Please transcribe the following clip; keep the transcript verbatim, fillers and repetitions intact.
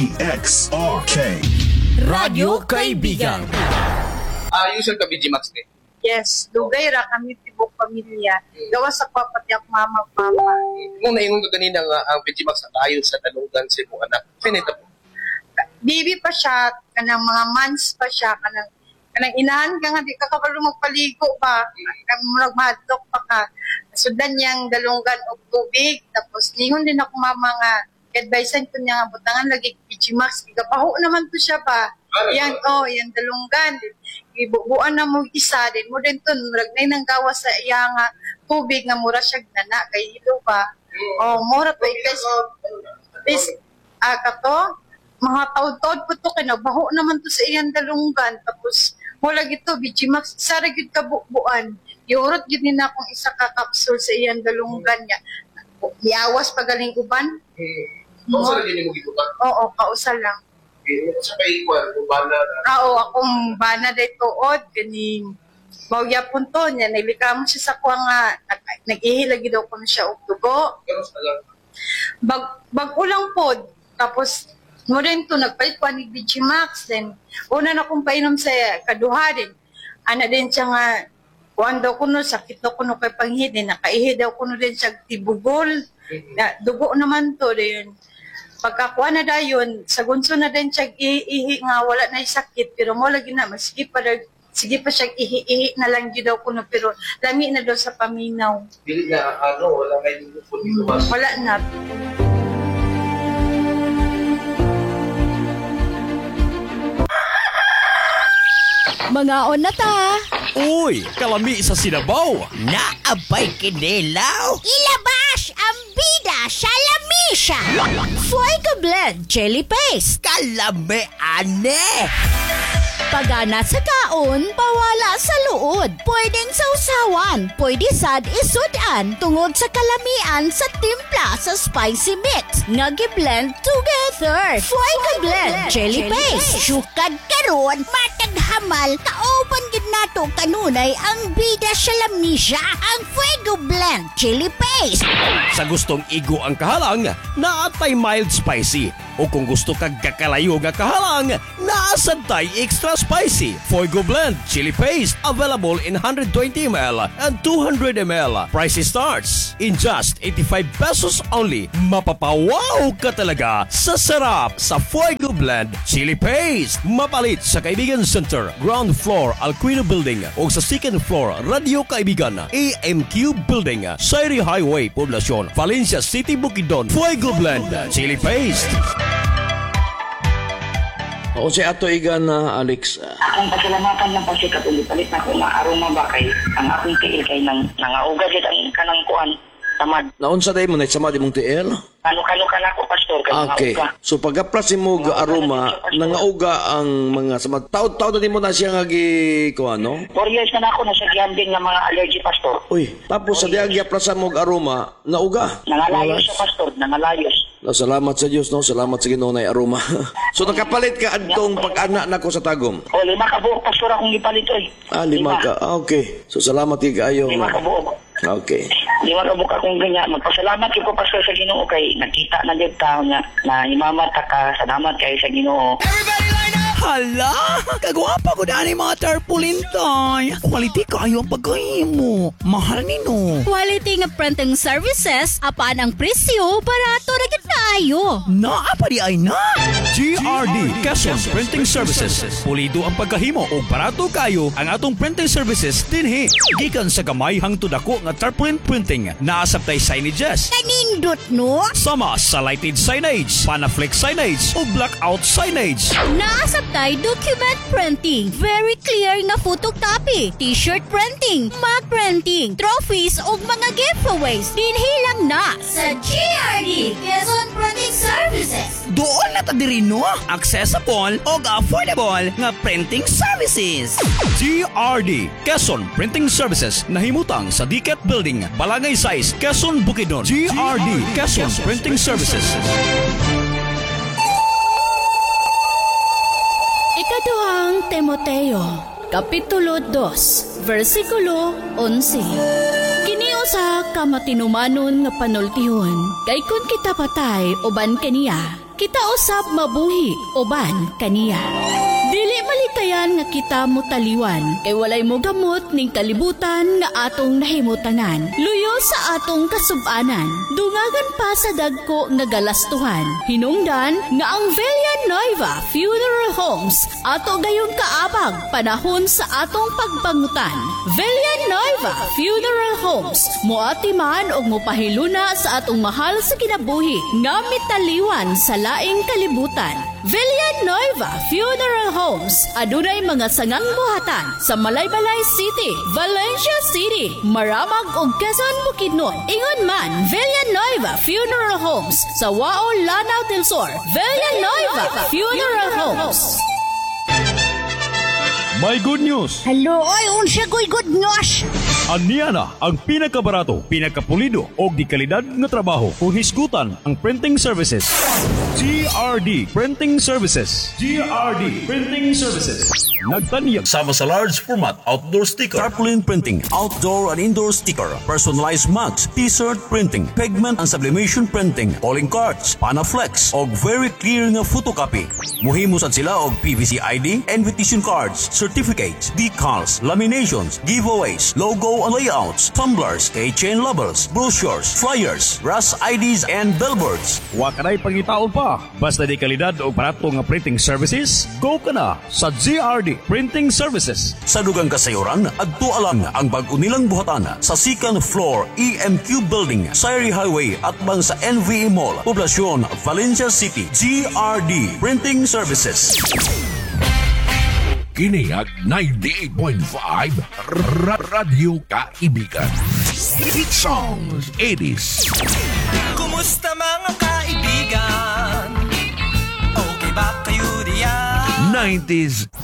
D X R K Radyo Kaibigan. Ah, uh, usual ka B G Max din? Yes, dugay ra kami tibok pamilya. Gawa sa papati ak mama papa. Nung naingon ko kanina nga ang B G Max nakayon sa talunggan sa imong anak. Finita po. Baby pa siya, kanang mga months pa siya, kanang kanang inahan ka nga di ka kapalo magpaligo pa. Kanang magmadtok pa ka. Sudan niyang dalunggan og tubig. Tapos ningon din ako mama nga advisean ko niya nga butangan lagi B G Max. Igapaho naman to siya pa. Yan, oh, yan dalunggan. Ibubuan na mo isa din mo din to ragnay nang gawa sa iya nga tubig nga mura siya nana kay ilo pa. Oh, mura to guys. This ah kato mga taud-taud po to kay nagbaho naman to sa iyang dalunggan tapos wala gito B G Max sara gyud kabubuan. Iurot gyud ni na akong isa ka capsule sa iyang dalunggan niya. Iyawas pagaling uban. Hmm. Kausa lang din mo gito ba? Oo, kausa lang. Okay, sa kaikwan, bana na. Oo, akong bana day tuod, ganing mauya po to niya, naglikamo siya sa kuha nga, nag-ihilagi daw ko na siya og dugo. Bag, bag ulang po, tapos mo rin to, nagpalit ko ni B G Max, then una na kong painom sa kaduha din. Ana din siya nga, kuhan daw ko no, sakit daw ko no kay panghid, nakaihi daw ko no din siya tibugol, na, dugo naman to din. Pagkakuha na dayon, sa gunso na din siya ihi nga wala na sakit, pero mo lagi na, sige pa, sige pa siya ihi-ihi na lang yun daw kuno, pero lami na daw sa paminaw. Dili na, ano, wala kayo dito po dito ba? Wala na. Mga on na ta. Uy, kalami sa Sinabaw. Naabay kinilaw. Ilabas ang bida sa lamisa. Fuego Blend Jelly Paste. Kalami ane. Pagana sa kaon, pawala sa luod. Pwedeng sausawan, pwede sad isudan tungod sa kalamian sa timpla sa spicy mix. Nga gi-blend together. Fuego Blend Jelly Paste. Sukad karon, matag hamal, kauban gid nato kanunay ang bida sa lamisa, ang Fuego Blend Jelly Paste. Sa gustong igo ang kahalang, naatay mild spicy. O kung gusto kag kakalayo nga kahalang, naasantay extra spicy. Fuego Blend Chili Paste available in one hundred twenty milliliters and two hundred milliliters. Price starts in just eighty-five pesos only. Mapapawaw ka talaga sa sarap sa Fuego Blend Chili Paste. Mapalit sa Kaibigan Center, ground floor Alquino Building o sa second floor Radio Kaibigan A M Q Building, Sairi Highway, Poblacion, Valencia City, Bukidnon. Fuego Blend Chili Paste. O si ato igan na Alex. Akong pasalamatan lang pag sikat ulit palit na kung maaroma ba kay ang akong tiil kay nang nangauga dyan ang kanang kuan tamad. Naunsa day mo na samad imong tiil? Ano-kano ka na ako, pastor, kay okay. nangauga. So pagkaplas mo ga aroma, nangauga ang mga samad. Taud-taud na mo na siya nga gi kuan no? Four years na, na ako nasa giambing ng mga allergy, pastor. Uy, tapos sa diag yaplasan mo aroma, nauga. Nangalayos siya, pastor, nangalayos. No, salamat sa Dios, no? Salamat sa Ginoo na aroma. So nakapalit ka adtong pag-ana nako sa tagom. O lima ka buok, pastor, akong gipalit oy. Ah, lima, lima. ka. Ah, okay. So salamat kay kayo. Lima ka buok. Okay. Lima ka buok akong ganyan. Magpasalamat ko, pastor, sa Ginoo kay nakita na dito tao nga na imamata ka. Salamat kay sa Ginoo. Everybody line up! Hala! Kagwapa ko daan mga tarpaulin toy. Quality kayo ang pagkahimo. Mahal nino. Quality nga printing services, apaan ang presyo, barato na gid kaayo. Naapa di ay na. G R D Quezon Printing Services. Pulido ang pagkahimo o barato kayo ang atong printing services dinhi. Gikan sa gamay hangtod ako nga tarpaulin printing. Naasabtay signages. Kanindot no? Sama sa lighted signage, panaflex signage o blackout signage. Naasabtay document printing, very clear nga photocopy, t-shirt printing, mug printing, trophies ug mga giveaways. Dinhi lang na sa G R D Quezon Printing Services. Doon na ta diri no, accessible o affordable nga printing services. G R D Quezon Printing Services nahimutang sa D C A T Building, Balangay Size, Quezon, Bukidnon. G R D Quezon Printing Services. Ikaduhang Timoteo, Kapitulo two, versikulo eleven. Kini usa ka matinumanon nga panultihon, kay kun kita patay uban kaniya, kita usab mabuhi uban kaniya. Dili malikayan nga kita mo taliwan, kay walay mo gamot ning kalibutan nga atong nahimutangan. Luyo sa atong kasub-anan, dungagan pa sa dagko nga galastuhan. Hinungdan nga ang Villanueva Funeral Homes ato gayong kaabag panahon sa atong pagbangutan. Villanueva Funeral Homes moati man og mopahiluna sa atong mahal sa kinabuhi nga mitaliwan sa laing kalibutan. Villanueva Funeral Homes adunay mga sangang buhatan sa Malaybalay City, Valencia City, Maramag ug Quezon, Bukidnon. Ingon man Villanueva Funeral Homes sa Wao, Lanao del Sur. Villanueva Funeral Homes. May good news! Hello, oy, unsa ko'y good news? Aniya na ang pinakabarato, pinakapulido o di kalidad nga trabaho kung hisgutan ang printing services. G R D Printing Services. G R D Printing Services. Nagtanyag sama sa large format outdoor sticker, tarpaulin printing, outdoor and indoor sticker, personalized mugs, t-shirt printing, pigment and sublimation printing, calling cards, panaflex og very clear nga photocopy. Muhimo sad sila og P V C I D, invitation cards, certificates, decals, laminations, giveaways, logo and layouts, tumblers, keychain labels, brochures, flyers, brass I Ds and billboards. Wa kanay pangitaon pa. Basta di kalidad o barato nga printing services, go ka na sa G R D Printing Services. Sa dugang kasayuran, adto alang ang bag-o nilang buhatan sa second floor E M Q Building, Sayri Highway at bang sa N V A Mall, Poblacion, Valencia City. G R D Printing Services. Kiniyag ninety-eight point five Radyo Kaibigan. Hit songs eighties. Kumusta mga kaibigan? Okay ba kayo diyan? nineties